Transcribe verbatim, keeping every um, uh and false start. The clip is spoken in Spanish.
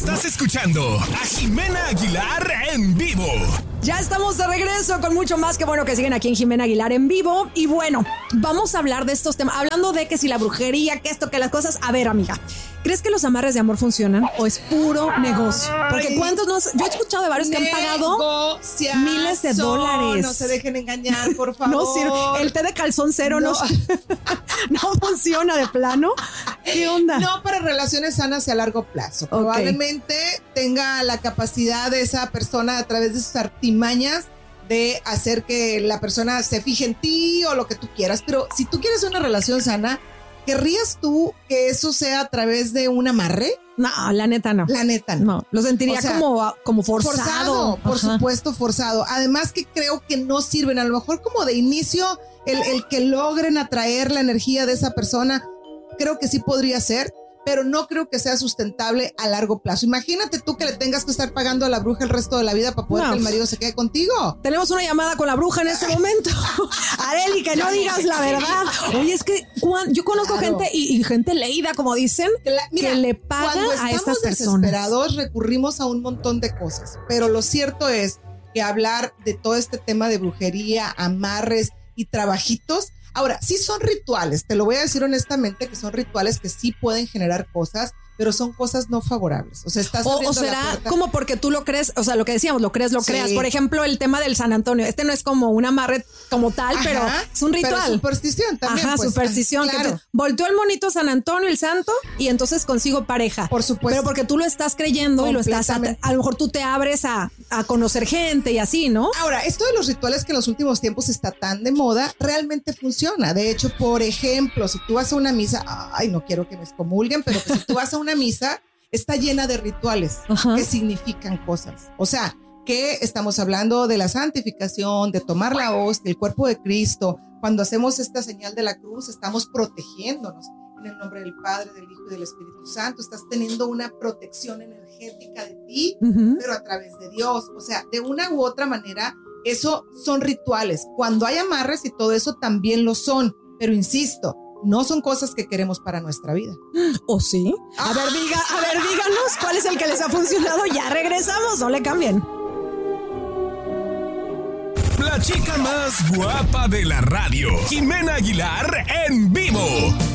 Estás escuchando a Jimena Aguilar en vivo. Ya estamos de regreso con mucho más. Que bueno que siguen aquí en Jimena Aguilar en vivo. Y bueno, vamos a hablar de estos temas. Hablando de que si la brujería, que esto, que las cosas. A ver, amiga, ¿crees que los amarres de amor funcionan o es puro negocio? Porque cuántos no... Yo he escuchado de varios que han pagado miles de dólares. No se dejen engañar, por favor. No sirve. El té de calzón cero no, no, no funciona de plano. ¿Qué onda? No para relaciones sanas y a largo plazo. Okay. Probablemente tenga la capacidad de esa persona a través de sus artimañas de hacer que la persona se fije en ti o lo que tú quieras. Pero si tú quieres una relación sana, ¿querrías tú que eso sea a través de un amarre? No, la neta no. La neta no. No, lo sentiría o sea, como, como forzado. Forzado, por Ajá. supuesto, forzado. Además que creo que no sirven. A lo mejor como de inicio, el, el que logren atraer la energía de esa persona, creo que sí podría ser, pero no creo que sea sustentable a largo plazo. Imagínate tú que le tengas que estar pagando a la bruja el resto de la vida para poder no. que el marido se quede contigo. Tenemos una llamada con la bruja en este momento. Areli, que no digas la verdad. Oye, es que yo conozco claro. gente y, y gente leída, como dicen, la, mira, que le paga a estas personas. Cuando estamos desesperados recurrimos a un montón de cosas, pero lo cierto es que hablar de todo este tema de brujería, amarres y trabajitos. Ahora, sí son rituales, te lo voy a decir honestamente, que son rituales que sí pueden generar cosas, pero son cosas no favorables. O sea, estás o, o será como porque tú lo crees, o sea, lo que decíamos, lo crees, lo sí. creas. Por ejemplo, el tema del San Antonio. Este no es como un amarre como tal, Ajá, pero es un ritual. Pero superstición también. Ajá, pues, superstición. Claro. Que volteó el monito San Antonio, el santo, y entonces consigo pareja. Por supuesto. Pero porque tú lo estás creyendo y lo estás, a, a lo mejor tú te abres a, a conocer gente y así, ¿no? Ahora, esto de los rituales que en los últimos tiempos está tan de moda, realmente funciona. De hecho, por ejemplo, si tú vas a una misa, ay, no quiero que me excomulguen, pero que si tú vas a una misa, está llena de rituales Ajá. que significan cosas. O sea, que estamos hablando de la santificación, de tomar la hostia, el cuerpo de Cristo. Cuando hacemos esta señal de la cruz, estamos protegiéndonos en el nombre del Padre, del Hijo y del Espíritu Santo. Estás teniendo una protección energética de ti, uh-huh. pero a través de Dios. O sea, de una u otra manera, eso son rituales. Cuando hay amarres y todo eso también lo son. Pero insisto, no son cosas que queremos para nuestra vida. ¿O sí? A ah. ver, diga, a ver, díganos cuál es el que les ha funcionado. Ya regresamos, no le cambien. La chica más guapa de la radio, Jimena Aguilar en vivo.